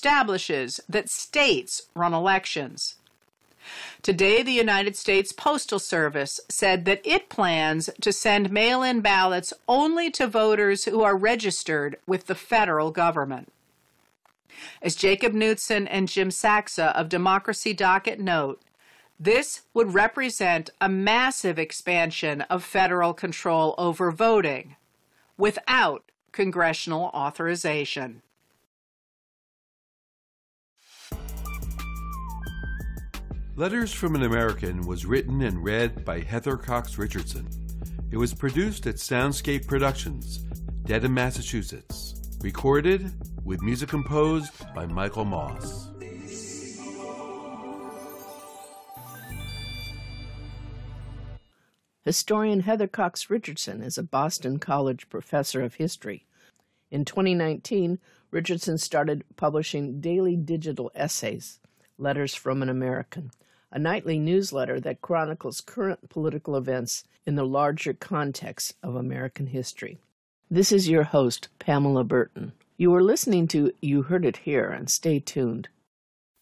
establishes that states run elections. Today, the United States Postal Service said that it plans to send mail-in ballots only to voters who are registered with the federal government. As Jacob Knudson and Jim Saxa of Democracy Docket note, this would represent a massive expansion of federal control over voting without congressional authorization. Letters from an American was written and read by Heather Cox Richardson. It was produced at Soundscape Productions, Dedham, Massachusetts. Recorded with music composed by Michael Moss. Historian Heather Cox Richardson is a Boston College professor of history. In 2019, Richardson started publishing daily digital essays, Letters from an American, a nightly newsletter that chronicles current political events in the larger context of American history. This is your host, Pamela Burton. You are listening to You Heard It Here, and stay tuned.